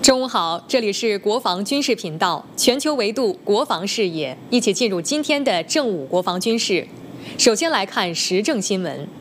中午好，这里是国防军事频道，全球维度国防视野，一起进入今天的正午国防军事。首先来看时政新闻。